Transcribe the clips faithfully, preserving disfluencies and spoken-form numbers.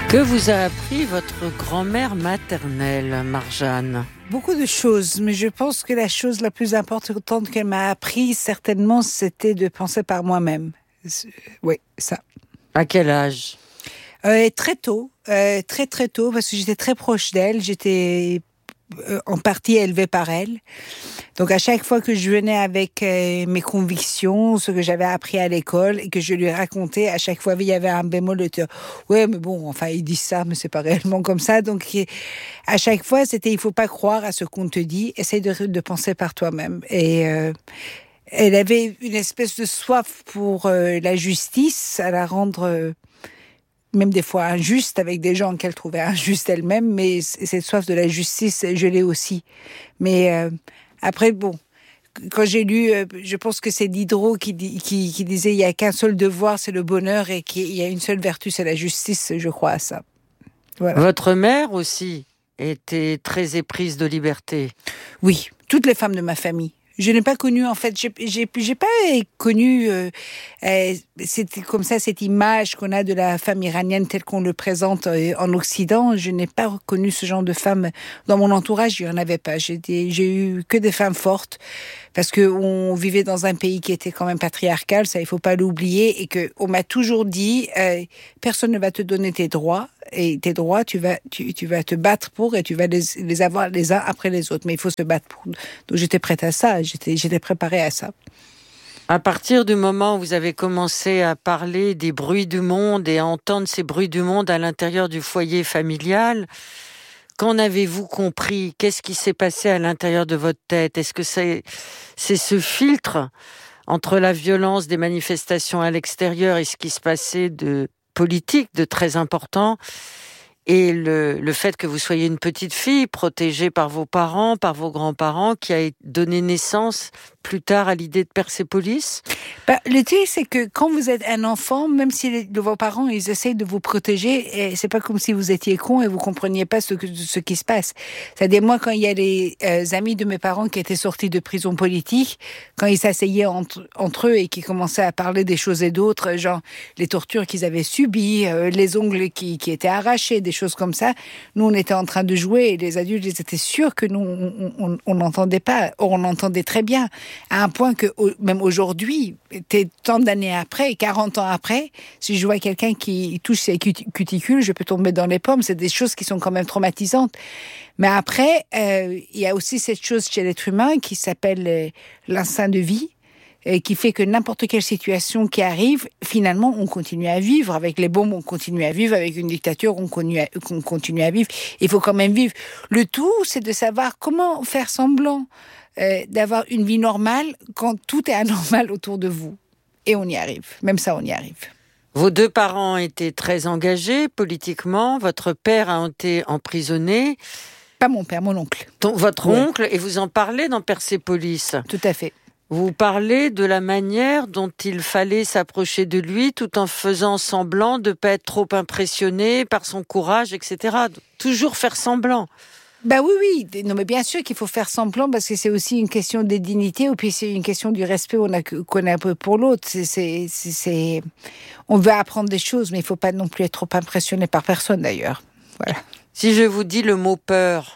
Que vous a appris votre grand-mère maternelle, Marjane ? Beaucoup de choses, mais je pense que la chose la plus importante qu'elle m'a appris, certainement, c'était de penser par moi-même. Oui, ça. À quel âge ? euh, Très tôt, euh, très très tôt, parce que j'étais très proche d'elle, j'étais euh, en partie élevée par elle. Donc à chaque fois que je venais avec euh, mes convictions, ce que j'avais appris à l'école et que je lui racontais, à chaque fois il y avait un bémol de dire ouais mais bon enfin ils disent ça mais c'est pas réellement comme ça. Donc à chaque fois c'était il faut pas croire à ce qu'on te dit, essaye de, de penser par toi-même. Et euh, elle avait une espèce de soif pour euh, la justice, à la rendre euh, même des fois injuste avec des gens qu'elle trouvait injustes elle-même, mais cette soif de la justice je l'ai aussi. Mais euh, après, bon, quand j'ai lu, euh, je pense que c'est Diderot qui, qui, qui disait « il n'y a qu'un seul devoir, c'est le bonheur, et qu'il y a une seule vertu, c'est la justice », je crois à ça. Voilà. Votre mère aussi était très éprise de liberté. Oui, toutes les femmes de ma famille. Je n'ai pas connu, en fait, j'ai, j'ai, j'ai pas connu, euh, euh, c'était comme ça, cette image qu'on a de la femme iranienne telle qu'on le présente euh, en Occident. Je n'ai pas connu ce genre de femme dans mon entourage, il n'y en avait pas. J'ai, des, j'ai eu que des femmes fortes, parce que on vivait dans un pays qui était quand même patriarcal, ça il faut pas l'oublier, et que on m'a toujours dit, euh, personne ne va te donner tes droits. Et tes droits, tu vas, tu, tu vas te battre pour et tu vas les, les avoir les uns après les autres. Mais il faut se battre pour. Donc j'étais prête à ça, j'étais, j'étais préparée à ça. À partir du moment où vous avez commencé à parler des bruits du monde et à entendre ces bruits du monde à l'intérieur du foyer familial, qu'en avez-vous compris ? Qu'est-ce qui s'est passé à l'intérieur de votre tête ? Est-ce que c'est, c'est ce filtre entre la violence des manifestations à l'extérieur et ce qui se passait de politique, de très important, et le, le fait que vous soyez une petite fille protégée par vos parents, par vos grands-parents, qui a donné naissance plus tard à l'idée de Persépolis ? Bah, le truc, c'est que quand vous êtes un enfant, même si les, vos parents, ils essayent de vous protéger, et c'est pas comme si vous étiez con et vous compreniez pas ce, que, ce qui se passe. C'est-à-dire, moi, quand il y a les euh, amis de mes parents qui étaient sortis de prison politique, quand ils s'asseyaient entre, entre eux et qui commençaient à parler des choses et d'autres, genre les tortures qu'ils avaient subies, euh, les ongles qui, qui étaient arrachés, des choses comme ça, nous, on était en train de jouer et les adultes, ils étaient sûrs que nous, on n'entendait pas. Or, on entendait très bien. À un point que, même aujourd'hui, tant d'années après, quarante ans après, si je vois quelqu'un qui touche ses cuticules, je peux tomber dans les pommes. C'est des choses qui sont quand même traumatisantes. Mais après, euh, il y a aussi cette chose chez l'être humain qui s'appelle euh, l'instinct de vie, et qui fait que n'importe quelle situation qui arrive, finalement, on continue à vivre. Avec les bombes, on continue à vivre. Avec une dictature, on continue à, on continue à vivre. Il faut quand même vivre. Le tout, c'est de savoir comment faire semblant euh, d'avoir une vie normale quand tout est anormal autour de vous. Et on y arrive. Même ça, on y arrive. Vos deux parents étaient très engagés politiquement. Votre père a été emprisonné. Pas mon père, mon oncle. Ton, votre ouais. oncle, et vous en parlez dans Persépolis. Tout à fait. Vous parlez de la manière dont il fallait s'approcher de lui tout en faisant semblant de ne pas être trop impressionné par son courage, et cetera. Toujours faire semblant. Ben oui, oui. Non, mais bien sûr qu'il faut faire semblant parce que c'est aussi une question de dignité et puis c'est une question du respect qu'on a, qu'on a un peu pour l'autre. C'est, c'est, c'est, c'est... On veut apprendre des choses, mais il ne faut pas non plus être trop impressionné par personne d'ailleurs. Voilà. Si je vous dis le mot peur,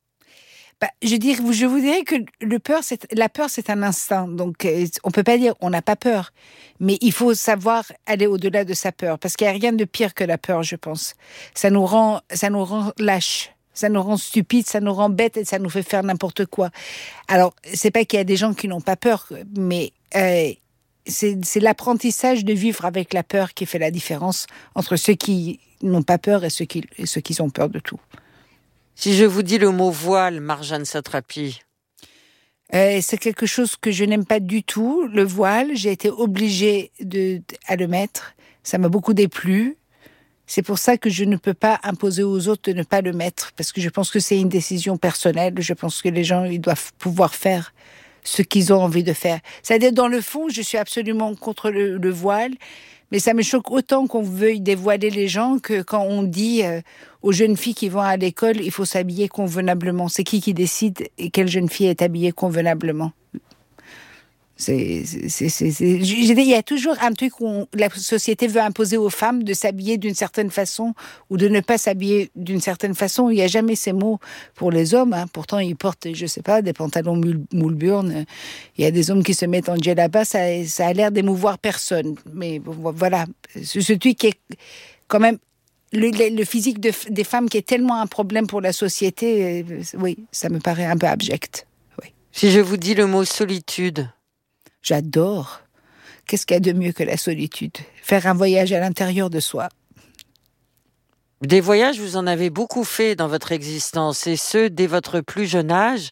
Bah, je, dire, je vous dirais que le peur, c'est, la peur, c'est un instinct. Donc, euh, on ne peut pas dire on n'a pas peur. Mais il faut savoir aller au-delà de sa peur. Parce qu'il n'y a rien de pire que la peur, je pense. Ça nous rend, ça nous rend lâches. Ça nous rend stupides, ça nous rend bêtes et ça nous fait faire n'importe quoi. Alors, c'est pas qu'il y a des gens qui n'ont pas peur, mais euh, c'est, c'est l'apprentissage de vivre avec la peur qui fait la différence entre ceux qui n'ont pas peur et ceux qui, et ceux qui ont peur de tout. Si je vous dis le mot voile, Marjane Satrapi. Euh, c'est quelque chose que je n'aime pas du tout, le voile. J'ai été obligée de, à le mettre. Ça m'a beaucoup déplu. C'est pour ça que je ne peux pas imposer aux autres de ne pas le mettre, parce que je pense que c'est une décision personnelle. Je pense que les gens, ils doivent pouvoir faire ce qu'ils ont envie de faire. C'est-à-dire, dans le fond, je suis absolument contre le, le voile, mais ça me choque autant qu'on veuille dévoiler les gens que quand on dit euh, aux jeunes filles qui vont à l'école, il faut s'habiller convenablement. C'est qui qui décide et quelle jeune fille est habillée convenablement ? C'est, c'est, c'est, c'est, je- je dis, il y a toujours un truc où on- la société veut imposer aux femmes de s'habiller d'une certaine façon ou de ne pas s'habiller d'une certaine façon. Il n'y a jamais ces mots pour les hommes. Hein. Pourtant, ils portent, je sais pas, des pantalons moule- moule-burn. Il y a des hommes qui se mettent en djellaba. Ça, ça a l'air d'émouvoir personne. Mais bon, voilà, ce, ce truc qui est quand même le, le- le physique de, des femmes qui est tellement un problème pour la société. euh, Oui, ça me paraît un peu abject. Oui. Si je vous dis le mot solitude, J'adore. Qu'est-ce qu'il y a de mieux que la solitude? Faire un voyage à l'intérieur de soi. des voyages, vous en avez beaucoup fait dans votre existence, et ce, dès votre plus jeune âge.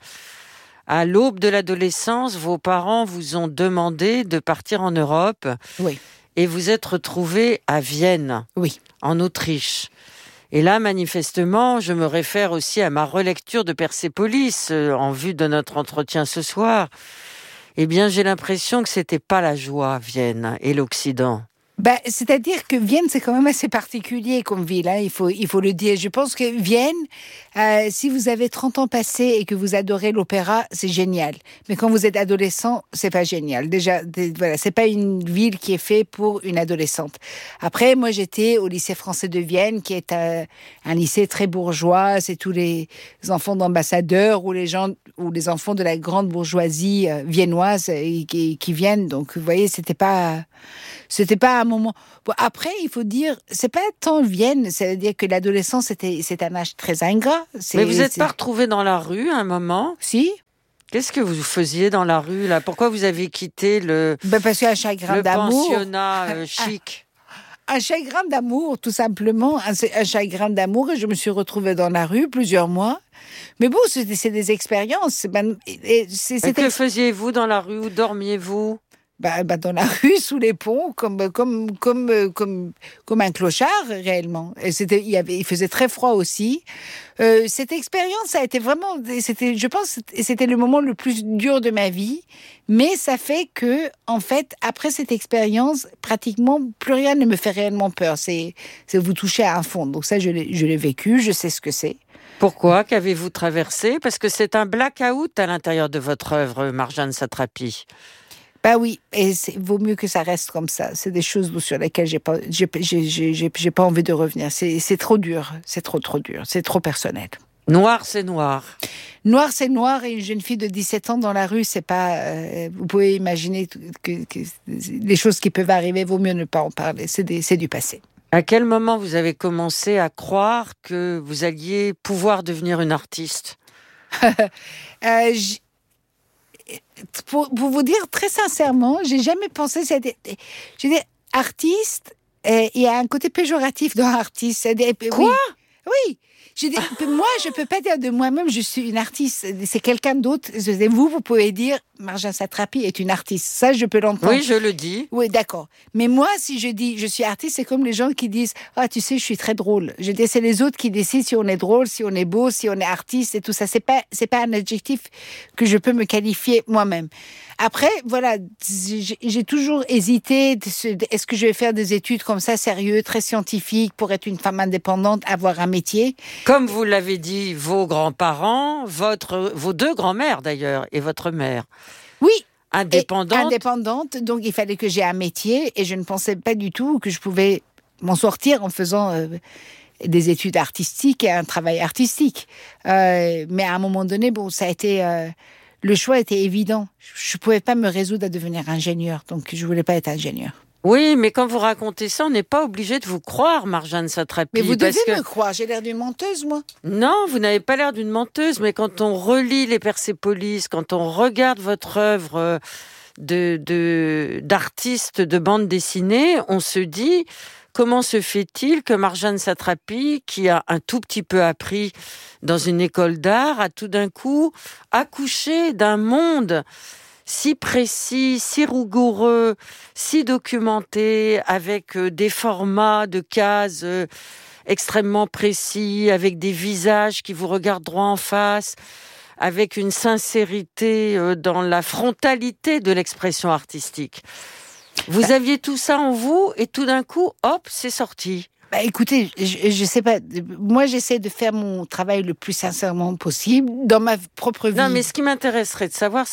À l'aube de l'adolescence, vos parents vous ont demandé de partir en Europe Oui, et vous êtes retrouvés à Vienne, oui. en Autriche. Et là, manifestement, je me réfère aussi à ma relecture de Persépolis euh, en vue de notre entretien ce soir. Eh bien, j'ai l'impression que c'était pas la joie, Vienne et l'Occident. Ben, c'est-à-dire que Vienne, c'est quand même assez particulier comme ville, hein, il faut, il faut le dire. Je pense que Vienne, euh, si vous avez trente ans passés et que vous adorez l'opéra, c'est génial. Mais quand vous êtes adolescent, c'est pas génial. Déjà, d- voilà, c'est pas une ville qui est faite pour une adolescente. Après, moi, j'étais au lycée français de Vienne, qui est euh, un lycée très bourgeois. C'est tous les enfants d'ambassadeurs ou les gens, ou les enfants de la grande bourgeoisie euh, viennoise euh, qui, qui viennent. Donc, vous voyez, c'était pas, c'était pas un moment. Bon, après, il faut dire, c'est pas tant Vienne, c'est-à-dire que l'adolescence, c'était, c'est un âge très ingrat. C'est, Mais vous n'êtes c'est- pas retrouvés dans la rue à un moment? Si? Qu'est-ce que vous faisiez dans la rue, là? Pourquoi vous avez quitté le, Ben parce qu'un chagrin le d'amour. pensionnat euh, chic? Un chagrin d'amour, tout simplement. Un, un chagrin d'amour, et je me suis retrouvée dans la rue plusieurs mois. Mais bon, c'est, des- c'est des expériences. Ben, et- et c'est, Et c'était- que faisiez-vous dans la rue? Où dormiez-vous? Bah, bah, dans la rue, sous les ponts, comme, comme, comme, euh, comme, comme un clochard, réellement. Et c'était, il, y avait, il faisait très froid aussi. Euh, cette expérience, ça a été vraiment, c'était, je pense, c'était le moment le plus dur de ma vie. Mais ça fait que, en fait, après cette expérience, pratiquement plus rien ne me fait réellement peur. C'est, c'est vous toucher à un fond. Donc ça, je l'ai, je l'ai vécu, je sais ce que c'est. Pourquoi? Qu'avez-vous traversé? Parce que c'est un blackout à l'intérieur de votre œuvre, Marjane Satrapi. Bah oui, et c'est vaut mieux que ça reste comme ça. C'est des choses sur lesquelles j'ai pas, j'ai, j'ai, j'ai, j'ai j'ai pas envie de revenir. C'est, c'est trop dur, c'est trop trop dur, c'est trop personnel. Noir, c'est noir. Noir, c'est noir, et une jeune fille de dix-sept ans dans la rue, c'est pas. euh, vous pouvez imaginer que, que les choses qui peuvent arriver, vaut mieux ne pas en parler. C'est, des, c'est du passé. À quel moment vous avez commencé à croire que vous alliez pouvoir devenir une artiste? Euh, j'- pour, pour vous dire très sincèrement, j'ai jamais pensé. C'est, j'ai dit artiste. euh, Il y a un côté péjoratif dans artiste. C'est des- Quoi? Oui. Oui. Je dis, moi, je peux pas dire de moi-même, je suis une artiste. C'est quelqu'un d'autre. Je dis, vous, vous pouvez dire, Marjane Satrapi est une artiste. Ça, je peux l'entendre. Oui, je le dis. Oui, d'accord. Mais moi, si je dis je suis artiste, c'est comme les gens qui disent ah, tu sais, je suis très drôle. Je dis c'est les autres qui décident si on est drôle, si on est beau, si on est artiste et tout ça. C'est pas c'est pas un adjectif que je peux me qualifier moi-même. Après, voilà, j'ai j'ai toujours hésité. de se- Est-ce que je vais faire des études comme ça, sérieux, très scientifiques, pour être une femme indépendante, avoir un métier? Comme vous l'avez dit, vos grands-parents, votre, vos deux grands-mères d'ailleurs, et votre mère, Oui. indépendante. Et indépendante, donc il fallait que j'ai un métier et je ne pensais pas du tout que je pouvais m'en sortir en faisant euh, des études artistiques et un travail artistique. Euh, mais à un moment donné, bon, ça a été euh, le choix était évident. Je ne pouvais pas me résoudre à devenir ingénieur, donc je voulais pas être ingénieur. Oui, mais quand vous racontez ça, on n'est pas obligé de vous croire, Marjane Satrapi. Mais vous devez parce que... me croire, j'ai l'air d'une menteuse, moi. Non, vous n'avez pas l'air d'une menteuse, mais quand on relit les Persépolis, quand on regarde votre œuvre euh, de, de, d'artiste de bande dessinée, on se dit, comment se fait-il que Marjane Satrapi, qui a un tout petit peu appris dans une école d'art, a tout d'un coup accouché d'un monde si précis, si rigoureux, si documenté, avec euh, des formats de cases euh, extrêmement précis, avec des visages qui vous regardent droit en face, avec une sincérité euh, dans la frontalité de l'expression artistique. Vous aviez tout ça en vous et tout d'un coup, hop, c'est sorti. Bah, écoutez, je, je sais pas. Moi, j'essaie de faire mon travail le plus sincèrement possible dans ma propre vie. Non, mais ce qui m'intéresserait de savoir, c'est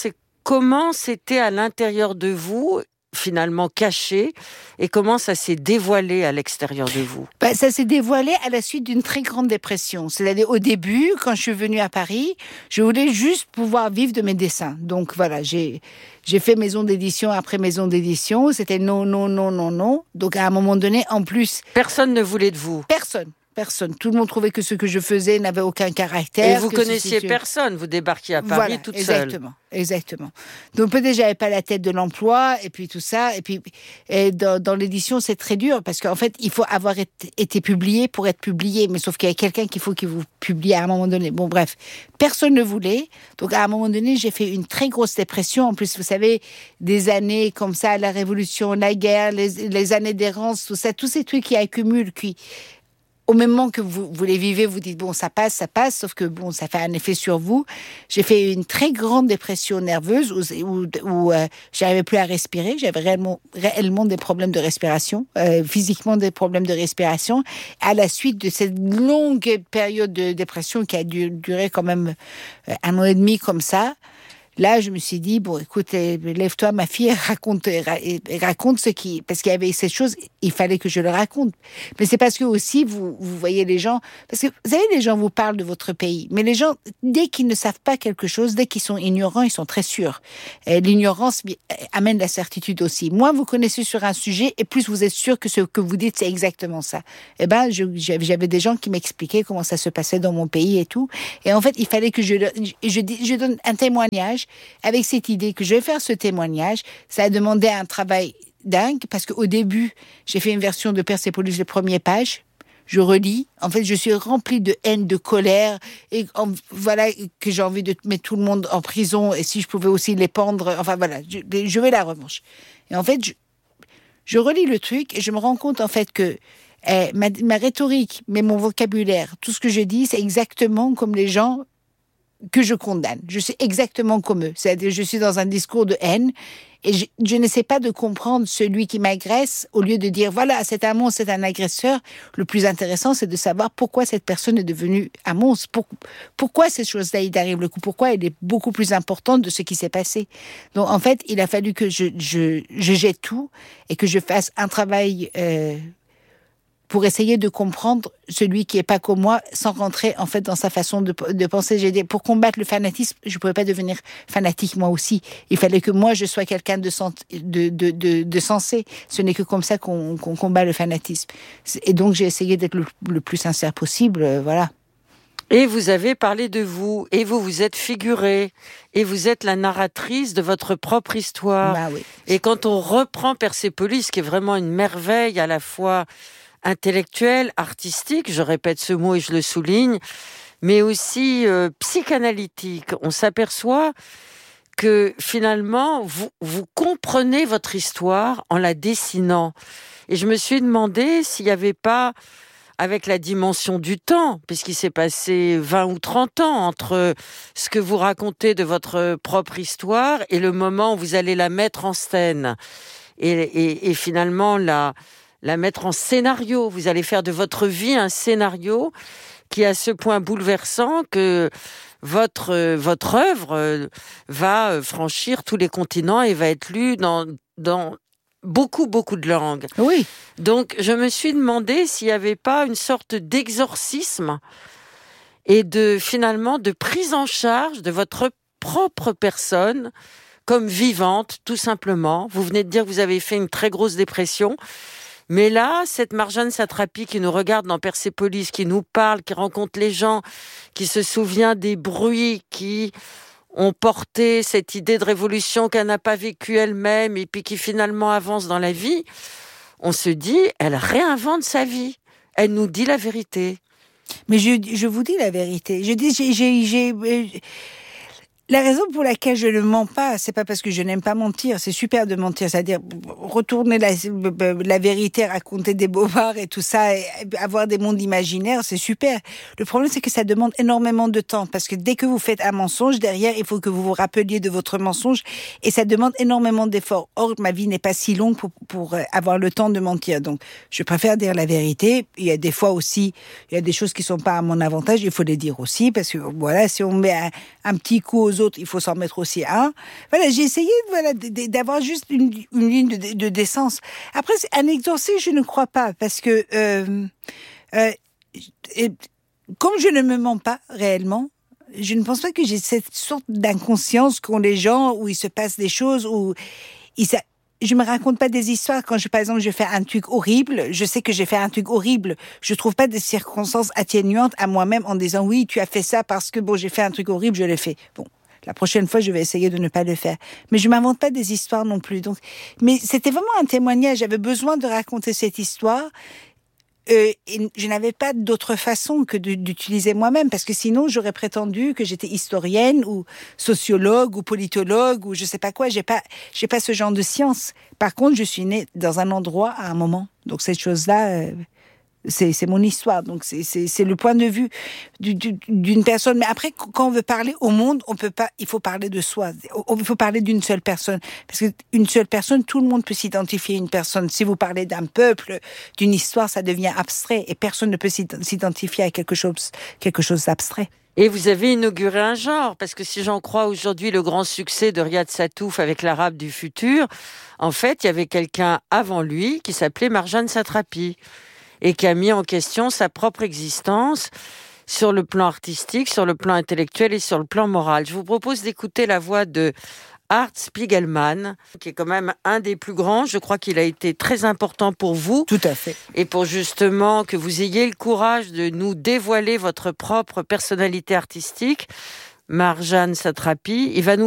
comment c'était à l'intérieur de vous, finalement caché, et comment ça s'est dévoilé à l'extérieur de vous? Bah, ça s'est dévoilé à la suite d'une très grande dépression. C'est-à-dire au début, quand je suis venue à Paris, je voulais juste pouvoir vivre de mes dessins. Donc voilà, j'ai j'ai fait maison d'édition après maison d'édition. C'était non, non, non, non, non. Donc à un moment donné, en plus... Personne ne voulait de vous? Personne. Personne. Tout le monde trouvait que ce que je faisais n'avait aucun caractère. Et vous que connaissiez ceci, personne, vous débarquiez à Paris voilà, toute exactement, seule. Exactement. Donc peut-être j'avais pas la tête de l'emploi et puis tout ça. Et puis et dans, dans l'édition c'est très dur parce qu'en fait il faut avoir été, été publié pour être publié. Mais sauf qu'il y a quelqu'un qu'il faut qu'il vous publie à un moment donné. Bon bref, personne ne voulait. Donc à un moment donné j'ai fait une très grosse dépression. En plus vous savez des années comme ça, la révolution, la guerre, les, les années d'errance, tout ça, tous ces trucs qui accumulent, qui au moment que vous, vous les vivez, vous dites, bon, ça passe, ça passe, sauf que, bon, ça fait un effet sur vous. J'ai fait une très grande dépression nerveuse où, où, où euh, j'arrivais plus à respirer. J'avais réellement, réellement des problèmes de respiration, euh, physiquement des problèmes de respiration. À la suite de cette longue période de dépression qui a du, duré quand même euh, un an et demi comme ça, là, je me suis dit, bon, écoute, lève-toi, ma fille, raconte, raconte ce qui... Parce qu'il y avait cette chose, il fallait que je le raconte. Mais c'est parce que aussi, vous, vous voyez les gens... Parce que, vous savez, les gens vous parlent de votre pays. Mais les gens, dès qu'ils ne savent pas quelque chose, dès qu'ils sont ignorants, ils sont très sûrs. Et l'ignorance amène la certitude aussi. Moins vous connaissez sur un sujet, et plus vous êtes sûr que ce que vous dites, c'est exactement ça. Eh ben, je, j'avais des gens qui m'expliquaient comment ça se passait dans mon pays et tout. Et en fait, il fallait que je, je, je, je donne un témoignage avec cette idée que je vais faire ce témoignage. Ça a demandé un travail dingue, parce qu'au début, j'ai fait une version de Persépolis, les premières pages. Je relis. En fait, je suis remplie de haine, de colère, et en, voilà, que j'ai envie de mettre tout le monde en prison, et si je pouvais aussi les pendre, enfin voilà, je, je veux la revanche. Et en fait, je, je relis le truc, et je me rends compte, en fait, que eh, ma, ma rhétorique, mais mon vocabulaire, tout ce que je dis, c'est exactement comme les gens que je condamne. Je suis exactement comme eux. C'est-à-dire, je suis dans un discours de haine et je, je n'essaie pas de comprendre celui qui m'agresse au lieu de dire, voilà, c'est un monstre, c'est un agresseur. Le plus intéressant, c'est de savoir pourquoi cette personne est devenue un monstre. Pour, pourquoi ces choses-là, il arrive le coup. Pourquoi elle est beaucoup plus importante de ce qui s'est passé. Donc, en fait, il a fallu que je, je, je jette tout et que je fasse un travail... Euh, pour essayer de comprendre celui qui est pas comme moi, sans rentrer en fait dans sa façon de, de penser. J'ai dit, pour combattre le fanatisme, je pouvais pas devenir fanatique moi aussi. Il fallait que moi je sois quelqu'un de, de, de, de, de sensé. Ce n'est que comme ça qu'on, qu'on combat le fanatisme. Et donc j'ai essayé d'être le, le plus sincère possible, euh, voilà. Et vous avez parlé de vous, et vous vous êtes figurée, et vous êtes la narratrice de votre propre histoire. Bah oui. Et quand on reprend Persépolis, qui est vraiment une merveille à la fois intellectuelle, artistique, je répète ce mot et je le souligne, mais aussi euh, psychanalytique. On s'aperçoit que finalement, vous, vous comprenez votre histoire en la dessinant. Et je me suis demandé s'il n'y avait pas, avec la dimension du temps, puisqu'il s'est passé vingt ou trente ans entre ce que vous racontez de votre propre histoire et le moment où vous allez la mettre en scène. Et, et, et finalement, la... la mettre en scénario. Vous allez faire de votre vie un scénario qui est à ce point bouleversant que votre, votre œuvre va franchir tous les continents et va être lue dans, dans beaucoup, beaucoup de langues. Oui. Donc, je me suis demandé s'il n'y avait pas une sorte d'exorcisme et de, finalement, de prise en charge de votre propre personne comme vivante, tout simplement. Vous venez de dire que vous avez fait une très grosse dépression. Mais là, cette Marjane Satrapi qui nous regarde dans Persépolis, qui nous parle, qui rencontre les gens, qui se souvient des bruits qui ont porté cette idée de révolution qu'elle n'a pas vécue elle-même et puis qui finalement avance dans la vie, on se dit, elle réinvente sa vie. Elle nous dit la vérité. Mais je, je vous dis la vérité. Je dis, j'ai... j'ai, j'ai... La raison pour laquelle je ne mens pas, c'est pas parce que je n'aime pas mentir. C'est super de mentir, c'est-à-dire retourner la, la vérité, raconter des bobards et tout ça, et avoir des mondes imaginaires, c'est super. Le problème, c'est que ça demande énormément de temps, parce que dès que vous faites un mensonge, derrière, il faut que vous vous rappeliez de votre mensonge, et ça demande énormément d'efforts. Or, ma vie n'est pas si longue pour, pour avoir le temps de mentir. Donc, je préfère dire la vérité. Il y a des fois aussi, il y a des choses qui sont pas à mon avantage, il faut les dire aussi, parce que voilà, si on met un, un petit coup aux aux autres, il faut s'en mettre aussi un. Voilà, j'ai essayé voilà, d'avoir juste une, une ligne de, de décence. Après, un exorcisme, je ne crois pas, parce que euh, euh, et, comme je ne me mens pas réellement, je ne pense pas que j'ai cette sorte d'inconscience qu'ont les gens, où il se passe des choses, où ils, je me raconte pas des histoires. Quand je, par exemple, je fais un truc horrible, je sais que j'ai fait un truc horrible. Je trouve pas des circonstances atténuantes à moi-même en disant oui, tu as fait ça parce que bon, j'ai fait un truc horrible, je l'ai fait. Bon. La prochaine fois, je vais essayer de ne pas le faire. Mais je m'invente pas des histoires non plus. Donc, mais c'était vraiment un témoignage. J'avais besoin de raconter cette histoire. Euh, et je n'avais pas d'autre façon que de, d'utiliser moi-même, parce que sinon j'aurais prétendu que j'étais historienne ou sociologue ou politologue ou je sais pas quoi. J'ai pas, j'ai pas ce genre de science. Par contre, je suis née dans un endroit à un moment. Donc cette chose-là, euh, c'est, c'est mon histoire. Donc c'est, c'est, c'est le point de vue du, du, d'une personne. Mais après, quand on veut parler au monde, on peut pas. Il faut parler de soi. Il faut parler d'une seule personne, parce que une seule personne, tout le monde peut s'identifier à une personne. Si vous parlez d'un peuple, d'une histoire, ça devient abstrait et personne ne peut s'identifier à quelque chose, quelque chose d'abstrait. Et vous avez inauguré un genre, parce que si j'en crois aujourd'hui le grand succès de Riyad Sattouf avec l'Arabe du futur, en fait, il y avait quelqu'un avant lui qui s'appelait Marjane Satrapi et qui a mis en question sa propre existence sur le plan artistique, sur le plan intellectuel et sur le plan moral. Je vous propose d'écouter la voix de Art Spiegelman, qui est quand même un des plus grands. Je crois qu'il a été très important pour vous. Tout à fait. Et pour justement que vous ayez le courage de nous dévoiler votre propre personnalité artistique. Marjane Satrapi, il va nous